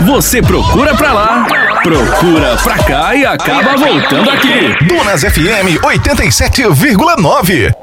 Você procura pra lá, procura pra cá e acaba voltando aqui. Dunas FM 87,9.